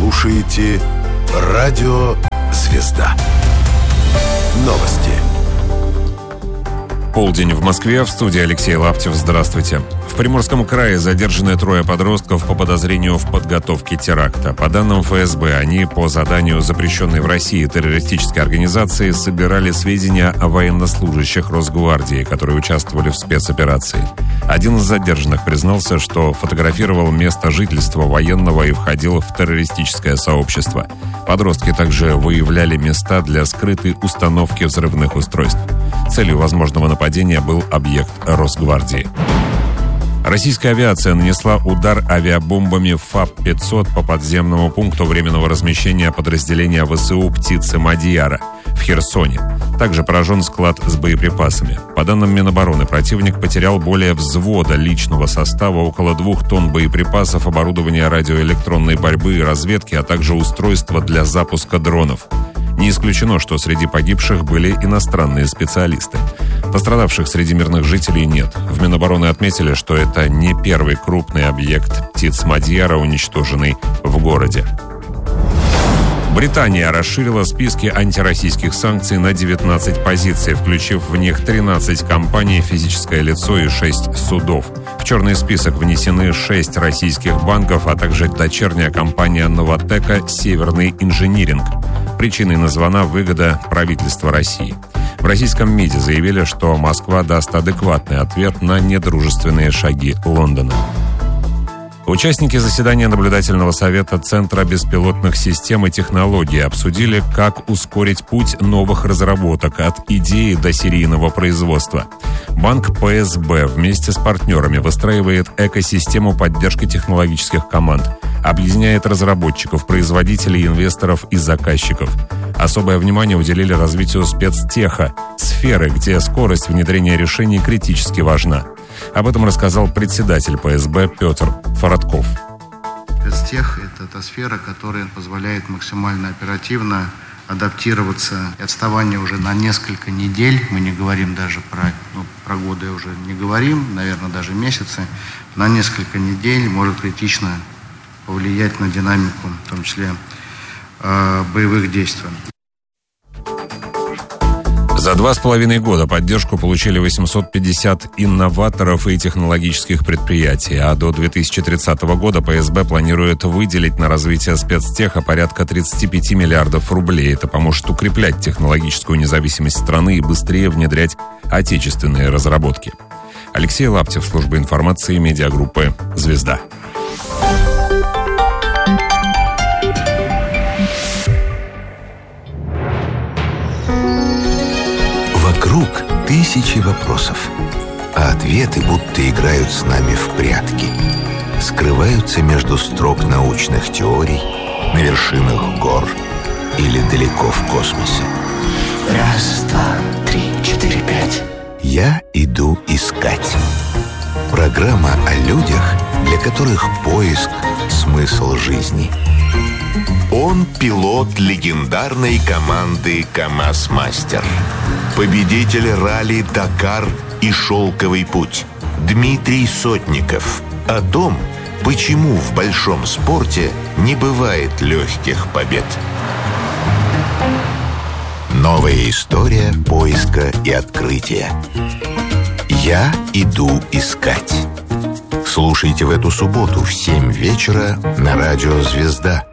слушаете Радио «Звезда». Новости. Полдень в Москве. В студии Алексей Лаптев. Здравствуйте. В Приморском крае задержаны 3 подростков по подозрению в подготовке теракта. По данным ФСБ, они по заданию запрещенной в России террористической организации собирали сведения о военнослужащих Росгвардии, которые участвовали в спецоперации. Один из задержанных признался, что фотографировал место жительства военного и входил в террористическое сообщество. Подростки также выявляли места для скрытой установки взрывных устройств. Целью возможного нападения был объект Росгвардии. Российская авиация нанесла удар авиабомбами ФАП-500 по подземному пункту временного размещения подразделения ВСУ «Птицы Мадьяра» в Херсоне. Также поражен склад с боеприпасами. По данным Минобороны, противник потерял более взвода личного состава, около 2 тонн боеприпасов, оборудования радиоэлектронной борьбы и разведки, а также устройства для запуска дронов. Не исключено, что среди погибших были иностранные специалисты. Пострадавших среди мирных жителей нет. В Минобороны отметили, что это не первый крупный объект «Птиц Мадьяра», уничтоженный в городе. Британия расширила списки антироссийских санкций на 19 позиций, включив в них 13 компаний, физическое лицо и 6 судов. В черный список внесены 6 российских банков, а также дочерняя компания «Новотека» «Северный инжиниринг». Причиной названа выгода правительства России. В российском МИДе заявили, что Москва даст адекватный ответ на недружественные шаги Лондона. Участники заседания наблюдательного совета Центра беспилотных систем и технологий обсудили, как ускорить путь новых разработок от идеи до серийного производства. Банк ПСБ вместе с партнерами выстраивает экосистему поддержки технологических команд, объединяет разработчиков, производителей, инвесторов и заказчиков. Особое внимание уделили развитию спецтеха, сферы, где скорость внедрения решений критически важна. Об этом рассказал председатель ПСБ Петр Фаратков. Спецтех – это та сфера, которая позволяет максимально оперативно адаптироваться. Отставание уже на несколько недель, мы не говорим даже про годы, уже не говорим, наверное, даже месяцы, на несколько недель может критично повлиять на динамику, в том числе боевых действий. За 2,5 года поддержку получили 850 инноваторов и технологических предприятий, а до 2030 года ПСБ планирует выделить на развитие спецтеха порядка 35 миллиардов рублей. Это поможет укреплять технологическую независимость страны и быстрее внедрять отечественные разработки. Алексей Лаптев, служба информации медиагруппы «Звезда». Вокруг тысячи вопросов, а ответы будто играют с нами в прятки. Скрываются между строк научных теорий, на вершинах гор или далеко в космосе. 1, 2, 3, 4, 5. Я иду искать. Программа о людях, для которых поиск – смысл жизни. Он пилот легендарной команды «КамАЗ-Мастер». Победитель ралли «Дакар» и «Шелковый путь» Дмитрий Сотников. О том, почему в большом спорте не бывает легких побед. Новая история поиска и открытия. Я иду искать. Слушайте в эту субботу в 7 вечера на радио «Звезда».